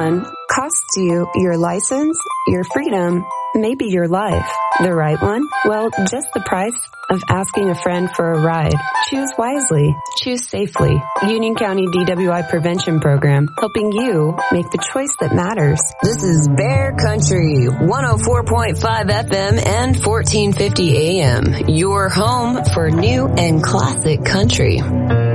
one costs you your license, your freedom, maybe your life. The right one? Well, just the price of asking a friend for a ride. Choose wisely. Choose safely. Union County DWI Prevention Program, helping you make the choice that matters. This is Bear Country, 104.5 FM and 1450 AM. Your home for new and classic country.